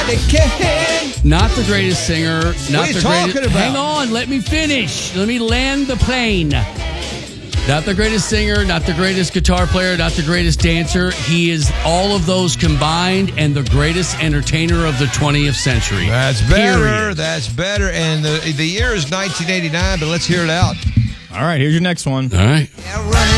nobody can. Not the greatest singer. Not What are you the talking greatest. about? Hang on, let me finish. Let me land the plane. Not the greatest singer, not the greatest guitar player, not the greatest dancer. He is all of those combined and the greatest entertainer of the 20th century. That's better. Period. That's better. And the year is 1989, but let's hear it out. All right, here's your next one. All right. Running